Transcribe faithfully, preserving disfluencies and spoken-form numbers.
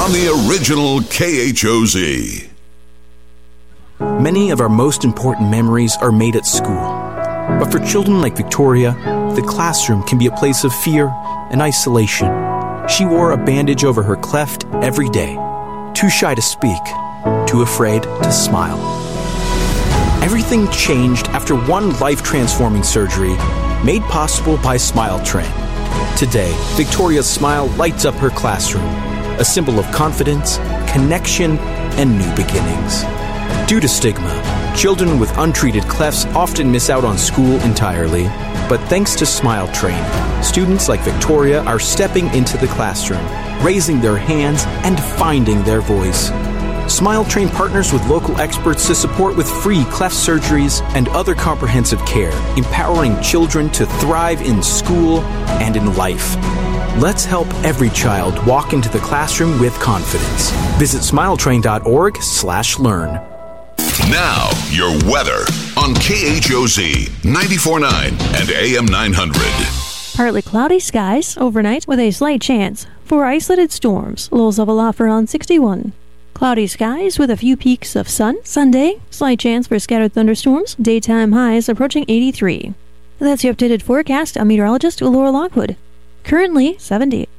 on the original K H O Z. Many of our most important memories are made at school. But for children like Victoria, the classroom can be a place of fear and isolation. She wore a bandage over her cleft every day, too shy to speak, too afraid to smile. Everything changed after one life-transforming surgery made possible by Smile Train. Today, Victoria's smile lights up her classroom, a symbol of confidence, connection, and new beginnings. Due to stigma, children with untreated clefts often miss out on school entirely. But thanks to Smile Train, students like Victoria are stepping into the classroom, raising their hands, and finding their voice. Smile Train partners with local experts to support with free cleft surgeries and other comprehensive care, empowering children to thrive in school and in life. Let's help every child walk into the classroom with confidence. Visit smiletrain.org slash learn. Now, your weather on K H O Z ninety-four point nine and A M nine hundred. Partly cloudy skies overnight with a slight chance for isolated storms. Lows level off around sixty-one. Cloudy skies with a few peaks of sun. Sunday, slight chance for scattered thunderstorms. Daytime highs approaching eighty-three. That's your updated forecast. I'm meteorologist Laura Lockwood. Currently seventy.